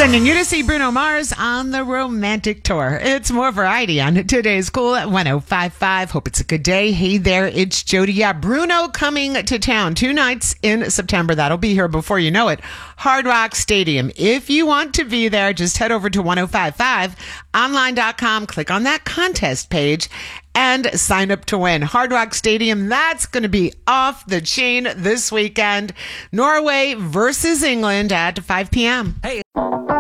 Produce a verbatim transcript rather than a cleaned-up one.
Sending you to see Bruno Mars on the romantic tour. It's more variety on today's Cool at one oh five point five. Hope it's a good day. Hey there, it's Jody. Yeah, Bruno coming to town two nights in September. That'll be here before you know it. Hard Rock Stadium. If you want to be there, just head over to one oh five point five online dot com, click on that contest page, and sign up to win. Hard Rock Stadium, that's going to be off the chain this weekend. Norway versus England at five p.m. Hey.